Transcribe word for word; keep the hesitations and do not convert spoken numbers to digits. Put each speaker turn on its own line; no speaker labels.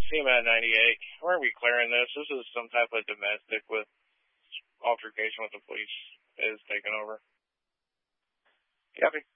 C M A ninety-eight. We're going to be clearing this. This is some type of domestic with altercation with the police is taking over. Copy.